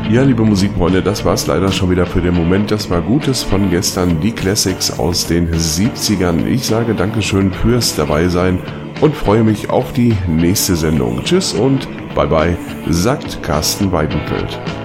Ja, liebe Musikfreunde, das war's leider schon wieder für den Moment. Das war Gutes von gestern, die Classics aus den 70ern. Ich sage Dankeschön fürs Dabeisein und freue mich auf die nächste Sendung. Tschüss und bye bye, sagt Carsten Weidenfeld.